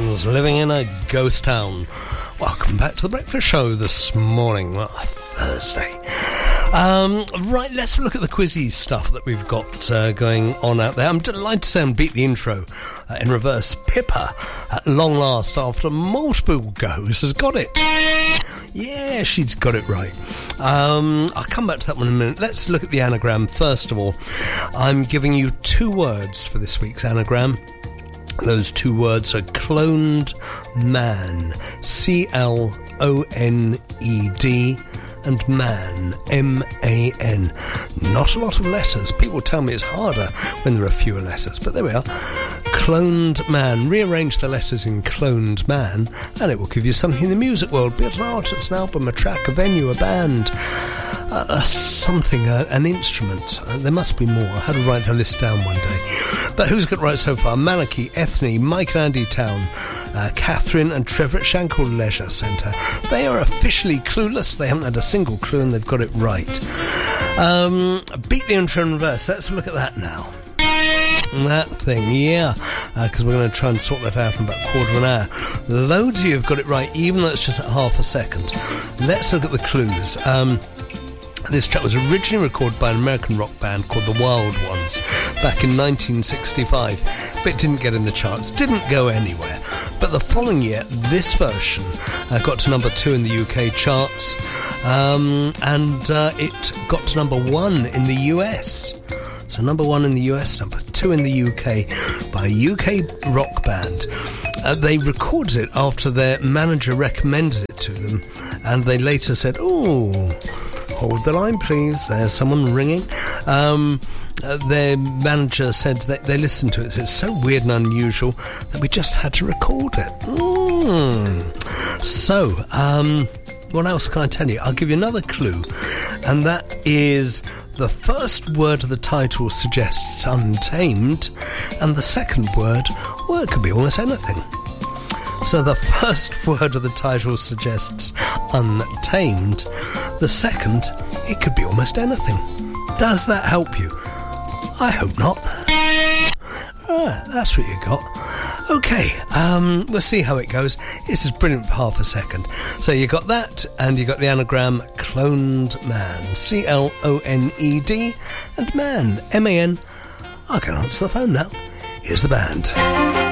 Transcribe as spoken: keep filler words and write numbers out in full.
Americans living in a ghost town. Welcome back to the Breakfast Show this morning, well, Thursday. Um, right, let's look at the quizzy stuff that we've got uh, going on out there. I'm delighted to say and beat the intro uh, in reverse. Pippa, at long last, after multiple goes, has got it. Yeah, she's got it right. Um, I'll come back to that one in a minute. Let's look at the anagram first of all. I'm giving you two words for this week's anagram. Those two words are cloned man, C L O N E D, and man, M A N. Not a lot of letters. People tell me it's harder when there are fewer letters, but there we are. Cloned man. Rearrange the letters in cloned man, and it will give you something in the music world, be it an artist, an album, a track, a venue, a band, uh, uh, something, uh, an instrument. Uh, there must be more. I had to write a list down one day. But who's got it right so far? Malachy, Ethne, Mike and Andy Town, uh, Catherine and Trevor at Shankle Leisure Centre. They are officially clueless. They haven't had a single clue and they've got it right. Um, beat the intro in reverse. Let's look at that now. That thing, yeah, because uh, we're going to try and sort that out in about a quarter of an hour. Loads of you have got it right, even though it's just at half a second. Let's look at the clues. Um, this track was originally recorded by an American rock band called The Wild Ones back in nineteen sixty-five, but it didn't get in the charts, didn't go anywhere. But the following year, this version uh, got to number two in the U K charts, um, and uh, it got to number one in the U S. So number one in the U S, number two in the U K, by a U K rock band. Uh, they recorded it after their manager recommended it to them, and they later said, "Oh, hold the line, please. There's someone ringing." Um, uh, their manager said that they listened to it. It's so weird and unusual that we just had to record it. Mm. So, um, what else can I tell you? I'll give you another clue, and that is the first word of the title suggests untamed, and the second word, well, it could be almost anything. So the first word of the title suggests untamed. The second, it could be almost anything. Does that help you? I hope not. Alright, that's what you got. Okay, um, we'll see how it goes. This is brilliant for half a second. So you got that, and you got the anagram cloned man, C L O N E D, and man, M A N. I can answer the phone now. Here's the band.